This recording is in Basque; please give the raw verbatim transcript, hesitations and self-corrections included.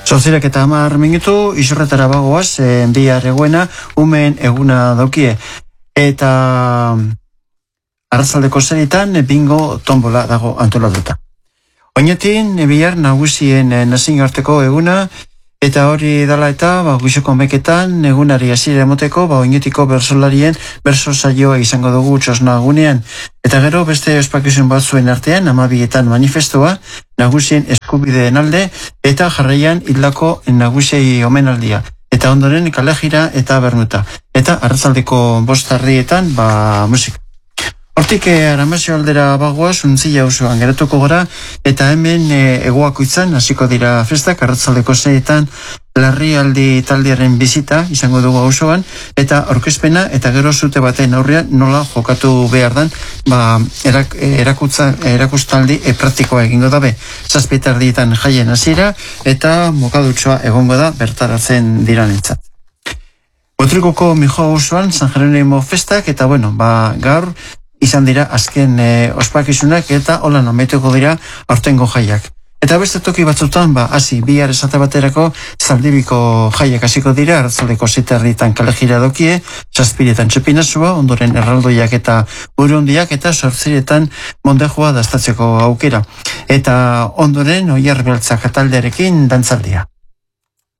Zortzirak eta hamar minutu, isurretara bagoaz, e, bihar eguena, umeen eguna daukie. Eta arratzaldeko zeritan, bingo tombola dago antolatuta. Oinetin, bihar nagusien e, nazioarteko eguna, eta hori dala eta, ba, guizoko meketan, egunari hasiera emoteko, ba, oinetiko bersolarien berso saioa izango dugu txosna gunean. Eta gero, beste ospakizun batzuen artean, amabietan manifestua, nagusien eskubideen alde, eta jarraian hildako nagusiei omenaldia. Eta ondoren kalejira eta bernuta. Eta arratzaldeko bostarrietan, ba, musika. Hortik Aramazio aldera bagoaz, untzila osoan geratuko gora, eta hemen e, egoako izan, hasiko dira festak, arratzaldeko zeetan, larrialdi taldearen bizita izango dugu osoan, eta orkespena eta gero zute baten aurrean nola jokatu behar dan, ba, erak, erakutza, erakustaldi e, praktikoa egingo dabe. Zazpitardietan jaien hasiera eta mokadutxoa egongo da bertaratzen diranentzat. Botrikoko mijo osoan, San Jeronimo festak, eta bueno, ba, gaur, izan dira azken e, ospakizunak eta holan ametuko dira aurtengo jaiak. Eta beste toki batzutan, ba, hasi bihar esate baterako Zaldibiko jaiak hasiko dira, arratzaldeko ziterritan kalejira dokie, zazpiretan txepinazua, ondoren erraldoiak eta burundiak eta sortziretan mondejua daztatzeko aukera. Eta ondoren oiar beltzak taldearekin dantzaldia.